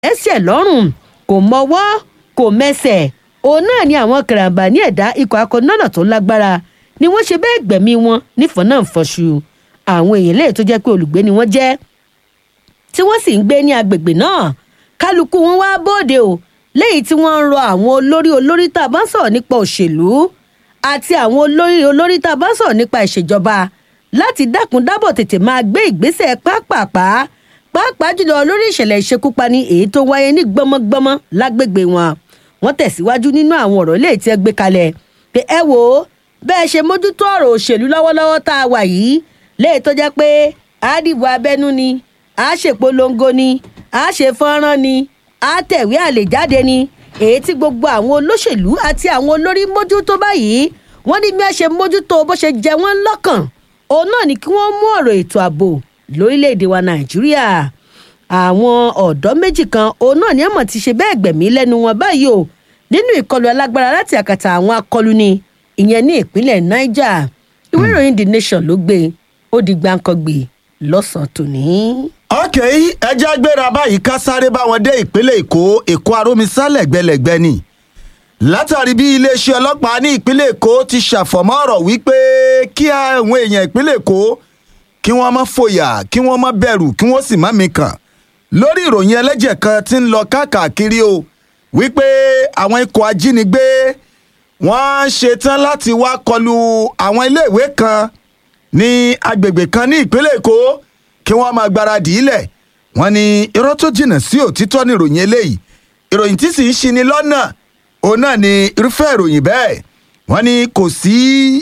ẹsẹ̀ lọ́rùn kò mọwọ́ kò mẹsẹ̀ òun náà ni àwọn karambà ní ẹ̀dá ikọ̀ akọ̀nọ́nà tó lágbára ni wọ́n ṣe bẹ́ẹ̀ gbẹ̀mí wọn nífọ̀nàfọ̀ṣù àwọn èèyàn lẹ́yìn tó jẹ́ pé olùgbé ni wọ́n jẹ́ tí wọ́n sì ń gbé ní agbègbè náà kálukú wọn wá bóde o lẹ́yìn tí wọ́n ń rọ àwọn olórí tá a bá sọ̀rọ̀ nípa òṣèlú àti àwọn olórí tá a bá sọ̀rọ̀ nípa ìṣèjọba láti dákun dábọ̀ tètè máa gbé ìgbésẹ̀ pàápàá jùlọ lórí ìṣẹ̀lẹ̀ ìṣekúpani èyí tó wáyé ní gbọmọgbọmọ lágbègbè wọn wọ́n tẹ̀síwájú nínú àwọn ọ̀rọ̀ ilé tí ẹ gbé kalẹ̀ pé ẹ wò ó bẹ́ẹ̀ ṣe mójútó ọ̀rọ̀ òṣèlú lọ́wọ́lọ́wọ́ tá a wà yìí léyìí tó jẹ́ pé àdìbò abẹ́nú ni a ṣèpolongo ni a ṣe fọ́nrán ni a tẹ̀wé àlèjáde ni èyí tí gbogbo àwọn olóṣèlú àti àwọn olórí mójútó báyìí wọ́n ní bí wọ́n ṣe mójútó bó ṣe jẹ wọ́n lọ́kàn òun náà ni kí wọ́n mú ọ̀rọ̀ ètò ààbò lórílẹ̀‐èdè wa nàìjíríà àwọn ọ̀dọ́ méjì kan òun náà ni àmọ̀ ti ṣe bẹ́ẹ̀ gbẹ̀mí lẹ́nu wọn báyìí o nínú ìkọlù alágbára láti àkàtà àwọn akọlùni ìyẹn ní ìpínlẹ̀ niger ìwé ìròyìn the nation ló gbé ó di gbàǹkangbè lọ́sàn-án tòní. ok ẹjẹ́ agbéra báyìí ká sáré bá wọn dé ìpínlẹ̀ èkó arómisá lẹ́gbẹ̀lẹ́gbẹ̀ ni látàrí bí iléeṣẹ́ ọlọ́pàá ní ìpínlẹ̀ èkó ti ṣàfọ̀mọ́ ọ̀rọ̀ wípé kí àwọn èèyàn ìpínlẹ̀ èkó kí wọ́n má fòyà kí wọ́n má bẹ̀rù kí wọ́n sì má mikàn lórí ìròyìn ẹlẹ́jẹ̀ kan tí ń lọ káàkiri o wípé àwọn ikọ̀ ajínigbé wọ́n ṣetán láti wá kọlu àwọn iléèwé kan ní agbègbè kan ní ìpínlẹ̀ èkó kí wọ́n máa gbáradì ilẹ̀ wọ́n ní irọ́ tó jìnnà sí òtítọ́ ní ìròyìn eléyìí ìròyìn tí sì ń ṣini lọ́nà òun náà ni irúfẹ́ ìròyìn bẹ́ẹ̀ wọ́n ní kò sí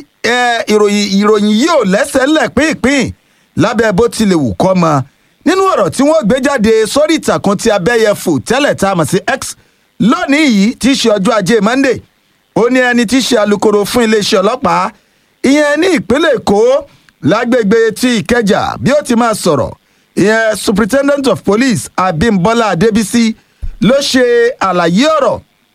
ìròyìn yìí ò lẹ́sẹ̀ ńlẹ̀ pínpín lábẹ́ bó tilẹ̀ wù kọ́ mọ́ nínú ọ̀rọ̀ tí wọ́n gbé jáde sórí ìtàkùn ti abẹ́yẹfò tẹ́lẹ̀ tá a mọ̀ sí X lónìí yìí tí í ṣe ọjọ́ ajé Monday ó ní ẹni tí í ṣe alukoro fún iléeṣẹ́ ọlọ́pàá ìyẹn ní ìpínlẹ̀ èkó lágbègbè tí ìkẹjà bí ó ti máa sọ̀rọ̀ ìyẹn Superintendent of Police Abímbọ́lá Adébísí ló ṣe àlàyé ọ̀rọ̀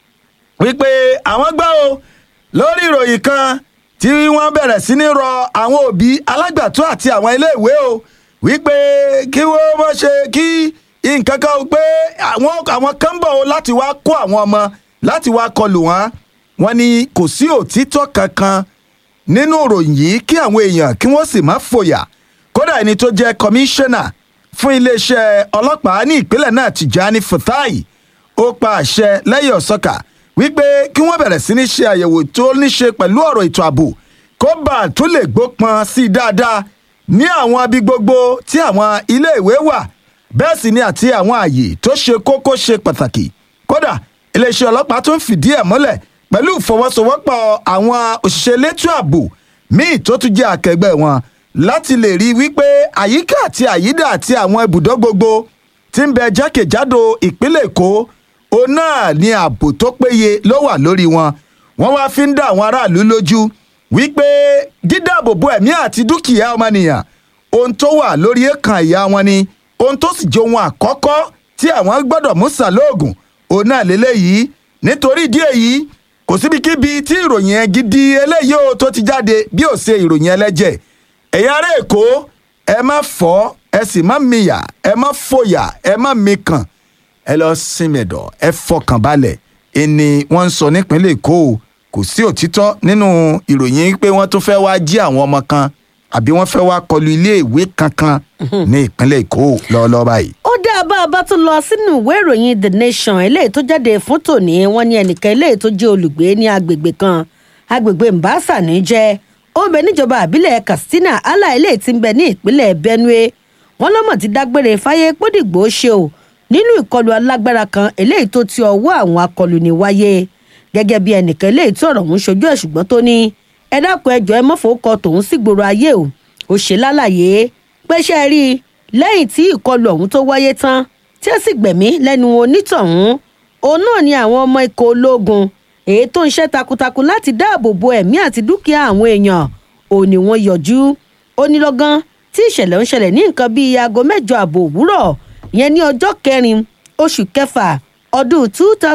wípé àwọn gbọ́ o lórí ìròyìn kan tí wọ́n bẹ̀rẹ̀ sí ní rọ àwọn òbí alágbàtọ́ àti àwọn iléèwé o wípé kí wọ́n má ṣe kí nǹkan kan pé àwọn kan ń bọ̀ o láti wá kó àwọn ọmọ láti wá kọlù wọn wọ́n ní kò sí òtítọ́ kankan nínú ìròyìn yìí kí àwọn èèyàn kí wọ́n sì má fòyà kódà ẹni tó jẹ́ kọmíṣánná fún iléeṣẹ́ ọlọ́pàá ní ìpínlẹ̀ náà Tijani Fatai ó pa àṣẹ lẹ́yìn ọ̀sọ́kà wípé kí wọ́n bẹ̀rẹ̀ sí ní ṣe àyẹ̀wò tó ní ṣe pẹ̀lú ọ̀rọ̀ ètò ààbò kó bá tó lè gbópọn sí i dáadáa ní àwọn ibi gbogbo tí àwọn iléèwé wà bẹ́ẹ̀ sì ni àti àwọn ààyè tó ṣe kókó ṣe pàtàkì kódà iléeṣẹ́ ọlọ́pàá tó ń fìdí ẹ̀ mọ́lẹ̀ pẹ̀lú ìfọwọ́sowọ́pọ̀ àwọn òṣìṣẹ́ elétò ààbò míì tó tún jẹ́ akẹgbẹ́ wọn láti lè rí wípé àyíká àti àyídà àti àwọn ibùdó gbogbo tí ń bẹ jákèjádò ìpínlẹ̀ èkó òun náà ni ààbò tó péye ló wà lórí wọn wọ́n wá fi ń dá àwọn aráàlú lójú wípé dídáàbòbò ẹ̀mí àti dúkìá ọmọnìyàn ohun tó wà lórí èèkàn ìyá wọn ni ohun tó sì jẹ́ ohun àkọ́kọ́ tí àwọn gbọ́dọ̀ mú sàlóògùn òun náà lélẹ́yìí nítorí ìdí èyí kò síbikíbi tí ìròyìn ẹ gidi eléyìí ó tó ti jáde bí ó ṣe ìròyìn ẹlẹ́jẹ̀ ẹ̀yin ará èkó ẹ má fọ́ ẹ sì má miyà ẹ má fòyà ẹ má mikàn ẹ lọ sinmẹ̀dọ̀ ẹ fọkàn balẹ̀ ẹni wọ́n ń sọ nípínlẹ̀ èkó kò sí òtítọ́ nínú ìròyìn pé wọ́n tún fẹ́ wá jí àwọn ọmọ kan àbí wọ́n fẹ́ wá kọlu iléèwé kankan ní ìpínlẹ̀ èkó lọ́wọ́lọ́wọ́ báyìí. ó dá bá a bá tún lọ sínú ìwé ìròyìn the nation eléyìí tó jáde fún tòní wọ́n ní ẹnìkan eléyìí tó jẹ́ olùgbé ní agbègbè kan agbègbè mbasa ní jẹ́ ó ń bẹ níjọba àbílẹ̀ katsina ala eléyìí tí ń bẹ ní ìpínlẹ̀ benue wọ́n lọ́mọ ti dágbére fáyé pódìgbò ṣe o nínú ìkọlù alágbára kan eléyìí tó ti ọwọ́ àwọn akọlùní wáyé gẹ́gẹ́ bí ẹnìkan eléyìí tí ọ̀rọ̀ ń ṣojú ẹ̀ ṣùgbọ́n tó ní ẹ dákun ẹ jọ̀ọ́ ẹ má fowókọ tòun sí gbòòrò ayé o ó ṣe lálàyé pé ṣe rí i lẹ́yìn tí ìkọlù ọ̀hún tó wáyé tán tí ó sì gbẹ̀mí lẹ́nu onítọ̀hún òun náà ni àwọn ọmọ ikọ̀ ológun èyí tó ń ṣe takuntakun láti dáàbò bo ẹ̀mí àti dúkìá àwọn èèyàn ò ní wọ́n yọjú ó ní lọ́gán tí ìṣẹ̀lẹ̀ ń ṣẹlẹ̀ ní nǹkan bíi aago 8 ààbọ̀ òwúrọ̀ ìyẹn ní ọjọ́ 4 oṣù kẹfà ọdún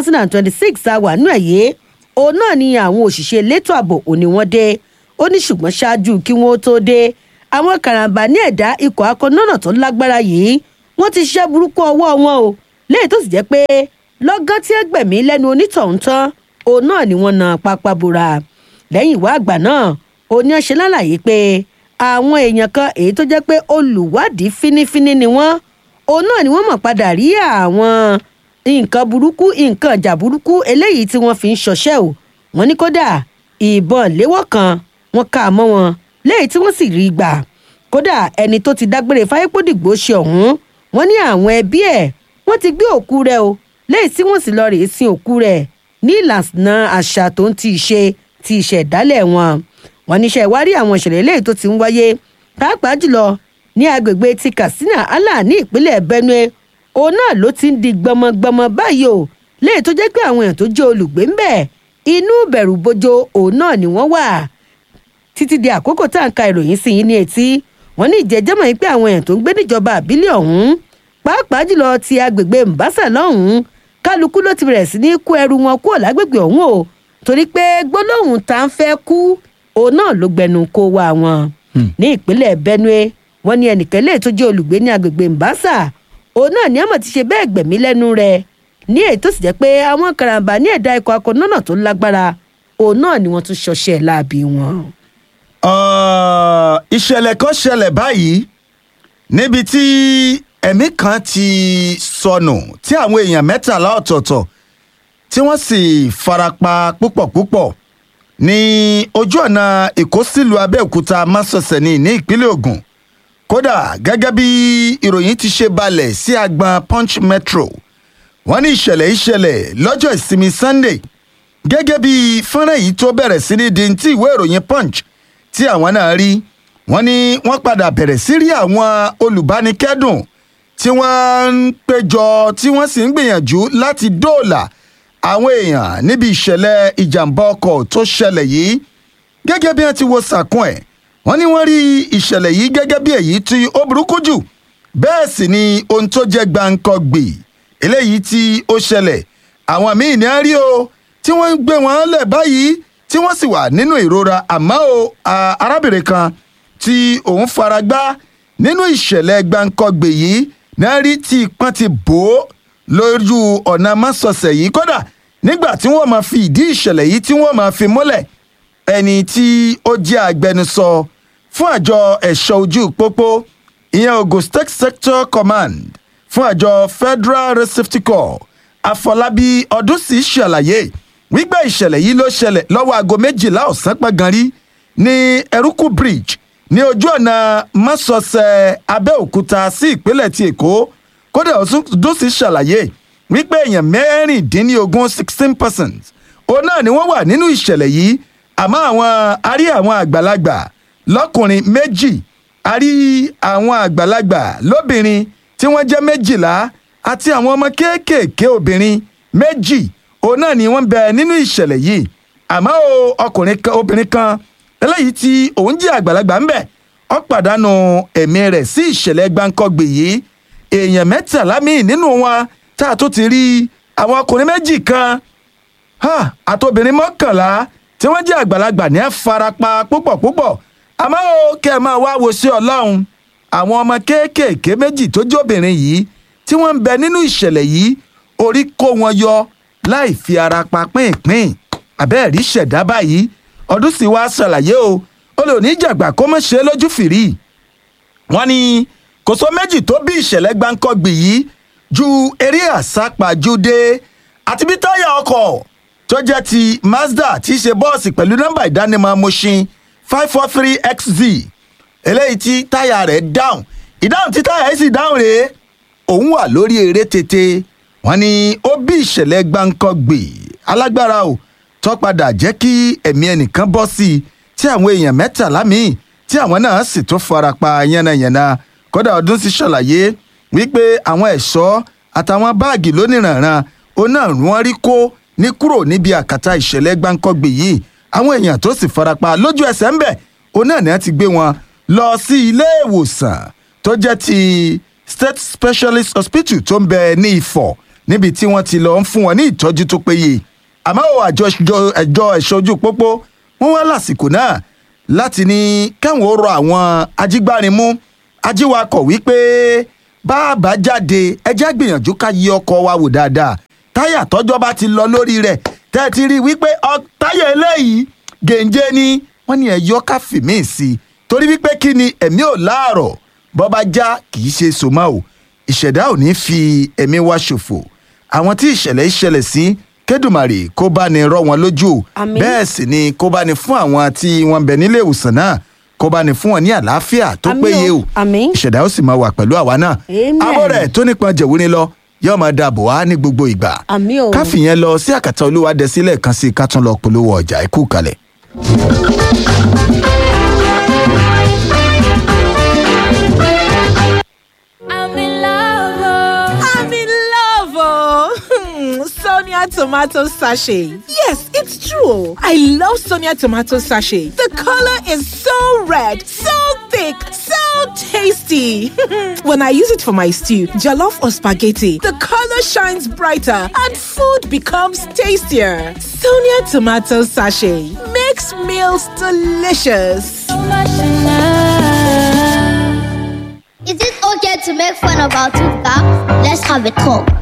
2026 àwà nú ẹ̀yẹ òun náà ni àwọn òṣìṣẹ́ elétò ààbò òní wọ́n dé ó ní ṣùgbọ́n ṣáájú kí wọ́n tó dé àwọn karambà ní ẹ̀dá ikọ̀ akọ̀nọ́nà tó lágbára yìí wọ́n ti ṣiṣẹ́ burúkú ọwọ́ wọn o léyìí tó sì jẹ́ pé lọ́gán tí ẹ gbẹ̀mí lẹ́nu onítọ̀hún tán òun náà ni wọ́n na pápá bora lẹ́yìn ìwà àgbà náà òní ọ̀ṣẹ́ lálàyé pé àwọn èèyàn kan èyí tó jẹ́ pé olùwádìí fínífíní ni wọ́n òun náà ni wọ́n mọ̀ padà rí àwọn nǹkan burúkú nǹkan ìjà burúkú eléyìí tí wọ́n fi ń ṣọṣẹ́ o wọ́n ní kódà ìbọn léwọ́ kan wọ́n ká mọ́ wọn léyìí tí wọ́n sì rí gbà kódà ẹni tó ti dágbére fáyépódìgbò ṣe ọ̀hún wọ́n ní àwọn ẹbí ẹ̀ wọ́n ti gbé òkú rẹ̀ o léyìí tí wọ́n sì lọ rèé sin òkú rẹ̀ ní ìlànà àṣà tó ń ti ìṣẹ̀dálẹ̀ wọn wọ́n níṣẹ́ ìwárí àwọn ìṣẹ̀lẹ̀ eléyìí tó ti ń wáyé pàápàá jùlọ ní agbègbè ti Katsina Allah ní ìpínlẹ̀ Benue òun náà ló ti ń di gbọmọgbọmọ báyìí o léyìí tó jẹ́ pé àwọn èèyàn tó jẹ́ olùgbé ń bẹ̀ inú bẹ̀rù bojo òun náà ni wọ́n wà títí di àkókò tá à ń ka ìròyìn sí yín ní etí wọ́n ní ìjẹ́jẹ́mọ̀ yìí pé àwọn èèyàn tó ń gbé níjọba àbílẹ̀ ọ̀hún pàápàá jùlọ ti agbègbè Mbassa lọ́hùn-ún kálukú ló ti bẹ̀rẹ̀ sí ní kó ẹrù wọn kúrò lágbègbè ọ̀hún o torí pé gbólóhùn tá ń fẹ́ kú òun náà ló gbẹnu kó wá wọn ní ìpínlẹ̀ Benue wọ́n ní ẹnìkan lè tó jẹ́ olùgbé ní agbègbè Mbassa òun náà ní àmọ̀ ti ṣe bẹ́ẹ̀ gbẹ̀mí lẹ́nu rẹ̀ ní èyí tó sì jẹ́ pé àwọn karambà ní ẹ̀dá ikọ̀ akọ̀nọ́nà tó lágbára òun náà ni wọ́n tún ṣọṣẹ́ láabi wọn. ìṣẹ̀lẹ̀ kan ṣẹlẹ̀ báyìí níbi tí ẹ̀mí kan ti sọnù tí àwọn èèyàn mẹ́tàlá ọ̀tọ̀ọ̀tọ̀ tí wọ́n sì farapa púpọ̀ ní ojú ọ̀nà Èkó sílùú Abẹ́òkúta Másọ̀sẹ̀ ní ìpínlẹ̀ Ògùn kódà gẹ́gẹ́ bí ìròyìn ti ṣe balẹ̀ sí agbọn Punch Metro wọ́n ní ìṣẹ̀lẹ̀ lọ́jọ́ ìsinmi Sunday gẹ́gẹ́ bí fọ́nrán yìí tó bẹ̀rẹ̀ sí ní di ti ìwé ìròyìn Punch tí àwọn náà rí wọ́n ní wọ́n padà bẹ̀rẹ̀ sí rí àwọn olùbánikẹ́dùn tí wọ́n ń péjọ tí wọ́n sì ń gbìyànjú láti dóòlà àwọn èèyàn níbi ìṣẹ̀lẹ̀ ìjàmbá ọkọ̀ tó ṣẹlẹ̀ yìí gẹ́gẹ́ bí wọ́n ti wo sàkún ẹ̀ wọ́n ní wọ́n rí ìṣẹ̀lẹ̀ yìí gẹ́gẹ́ bí èyí tí ó burúkú jù bẹ́ẹ̀ sì ni ohun tó jẹ́ gbàǹkangbì eléyìí tí ó ṣẹlẹ̀ àwọn míì ní á rí o tí wọ́n ń gbé wọn lẹ̀ báyìí tí wọ́n sì wà nínú ìrora àmọ́ o arábìnrin kan tí òun fara gbá nínú ìṣẹ̀lẹ̀ gbàǹkangbì yìí náà rí tí ipọ́n ti bò ó lójú ọ̀nà Másọ̀sẹ̀ yìí kódà nígbà tí wọ́n máa fi ìdí ìṣẹ̀lẹ̀ yìí tí wọ́n máa fi múlẹ̀ ẹni tí ó jẹ́ agbẹnusọ fún àjọ ẹ̀ṣọ́ ojú pópó ìyẹn Ogun State Sector Command fún àjọ Federal Road Safety Corps Afọlábí Ọdúnsì ṣàlàyé wípé ìṣẹ̀lẹ̀ yìí ló ṣẹlẹ̀ lọ́wọ́ aago 12 ọ̀sán pàgánrí ní Eruku Bridge ní ojú ọ̀nà Másọ̀sẹ̀ Abẹ́òkúta sí ìpínlẹ̀ ti Èkó kódà Ọdúnsì ṣàlàyé wípé èèyàn 16 persons òun náà ni wọ́n wà nínú ìṣẹ̀lẹ̀ yìí àmọ́ àwọn àgbàlagbà lọ́kùnrin 2 a rí àwọn àgbàlagbà lóbìnrin tí wọ́n jẹ́ 12 àti àwọn ọmọ kéékèèké obìnrin 2 òun náà ni wọ́n bẹ nínú ìṣẹ̀lẹ̀ yìí àmọ́ obìnrin kan eléyìí tí òun jẹ́ àgbàlagbà ń bẹ ó pàdánù ẹ̀mí rẹ̀ sí ìṣẹ̀lẹ̀ gbàǹkangbì yìí èèyàn 13 míì nínú wọn tá a tó ti rí àwọn ọkùnrin 2 kan àtobìnrin 11 tí wọ́n jẹ́ àgbàlagbà ní farapa púpọ̀ àmọ́ ó kẹ́ ẹ máa wá wo sí Ọlọ́run àwọn ọmọ kéékèèké 2 tó jẹ́ obìnrin yìí tí wọ́n ń bẹ nínú ìṣẹ̀lẹ̀ yìí orí kó wọn yọ láì fi ara pa pínpín àbẹ́ẹ̀rí ṣẹ̀dá báyìí Ọdúnsì wá ṣàlàyé o ó lè ní jàgbà kó mọ̀ ṣe lójú fìrí wọ́n ní kò sọ méjì tó bí ìṣẹ̀lẹ̀ gbàǹkangbì yìí ju eré àsápajúdé àti bí táyà ọkọ̀ tó jẹ́ ti Mazda tí í ṣe bọ́ọ̀sì pẹ̀lú nọ́mbà ìdánimọ̀ Mushin 543XZ eléyìí tí táyà rẹ̀ ìdáhùn tí táyà yìí sì dáhùn rèé òun wà lórí eré tètè wọ́n ní ó bí ìṣẹ̀lẹ̀ gbàǹkangbì alágbára o tó padà jẹ́ kí ẹ̀mí ẹnìkan bọ́ sí i tí àwọn èèyàn 13 míì tí àwọn náà sì tún farapa yánnayànna kódà Ọdúnsì ṣàlàyé wípé àwọn ẹ̀ṣọ́ àtàwọn báàgì lóníranran òun náà wọ́n rí kó ní kúrò níbi àkàtà ìṣẹ̀lẹ̀ gbàǹkangbì yìí àwọn èèyàn tó sì farapa lójú ẹsẹ̀ ń bẹ̀ òun náà ni wọ́n ti gbé wọn lọ sí ilé ìwòsàn tó jẹ́ ti State Specialist Hospital tó ń bẹ ní Ifọ̀ níbi tí wọ́n ti lọ ń fún wọn ní ìtọ́jú tó péye àmọ́ àjọ ẹ̀ṣọ́ ojú pópó wọ́n wá lásìkò náà láti ní káwọn ó rọ àwọn ajígbárinmú ajíwakọ̀ wípé bá a bá jáde ẹ jẹ́ gbìyànjú ká yí ọkọ̀ wa wò dáadáa táyà tọ́jọ́ bá ti lọ lórí rẹ̀ tẹ́ ẹ ti rí i wípé táyà eléyìí gèǹjẹ ni wọ́n ní ẹ yọ ká fìmí sí i torí wípé kí ni ẹ̀mí ò láàrọ̀ bọ́ bá já kì í ṣe sòmọ́ o ìṣẹ̀dá ò ní fi ẹ̀mí wa ṣòfò àwọn tí ìṣẹ̀lẹ̀ ìṣẹ̀lẹ̀ sí kédùmarè kó bá ní rọ́ wọn lójú bẹ́ẹ̀ sì ni kó bá ní fún àwọn tí wọ́n bẹ nílé ìwòsàn náà kó bá ní fún wọn ní àlàáfíà tó péye o ìṣẹ̀dá ó sì máa wà pẹ̀lú àwa náà abọ́ rẹ̀ tó nípọn jẹ̀wúrin lọ yóò máa dàbò wá ní gbogbo ìgbà káfíyẹn lọ sí àkàtà Olúwadẹsílẹ̀ kan sí ká tún lọ polówó ọjà ikú kalẹ̀. Sonia tomato sachet. Yes, it's true. I love Sonia tomato sachet. The color is so red, so thick, so tasty. When I use it for my stew, jollof or spaghetti, the color shines brighter and food becomes tastier. Sonia tomato sachet makes meals delicious. Is it okay to make fun of our tooth gap? Let's have a talk.